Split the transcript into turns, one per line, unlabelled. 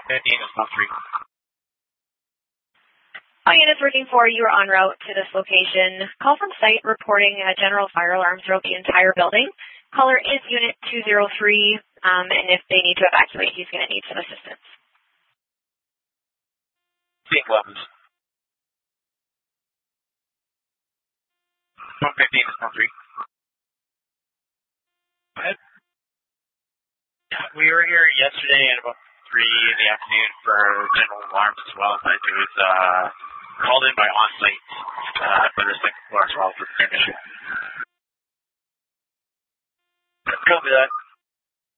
15 is not 3.
All units working for you are en route to this location. Call from site reporting a general fire alarm throughout the entire building. Caller is Unit 203, and if they need to evacuate, he's going to need some assistance.
Seeing weapons. 15 is not 3. Go ahead.
We were here yesterday at about 3 in the afternoon for general alarms as well, but it was called in by on-site for the second floor as well for the technician.
Copy that.